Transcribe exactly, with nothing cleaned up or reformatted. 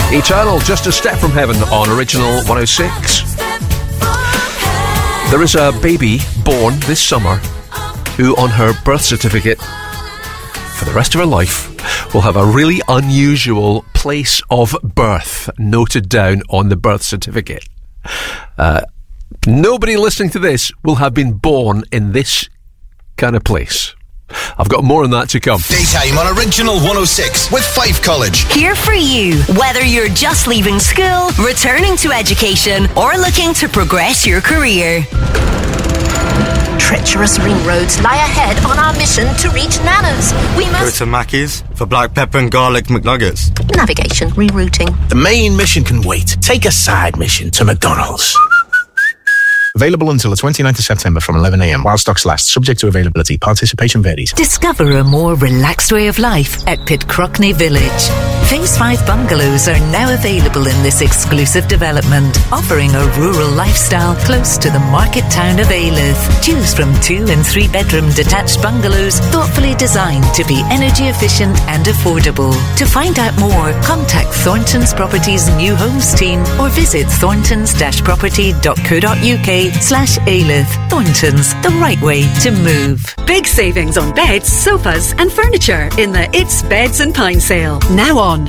Eternal, Just a Step from Heaven on Original one oh six. There is a baby born this summer who on her birth certificate for the rest of her life will have a really unusual place of birth noted down on the birth certificate. Uh, nobody listening to this will have been born in this kind of place. I've got more on that to come. Daytime on Original one oh six with Fife College. Here for you, whether you're just leaving school, returning to education, or looking to progress your career. Treacherous ring roads lie ahead on our mission to reach Nana's. We must go to Mackey's for black pepper and garlic McNuggets. Navigation, rerouting. The main mission can wait. Take a side mission to McDonald's. Available until the twenty-ninth of September from eleven a m while stocks last, subject to availability. Participation varies. Discover a more relaxed way of life at Pitcrockney Village. Phase five bungalows are now available in this exclusive development, offering a rural lifestyle close to the market town of Alyth. Choose from two and three bedroom detached bungalows thoughtfully designed to be energy efficient and affordable. To find out more, contact Thornton's Properties New Homes team or visit thorntons dash property dot co dot uk slash Alyth. Thornton's, the right way to move. Big savings on beds, sofas and furniture in the It's Beds and Pine sale. Now on.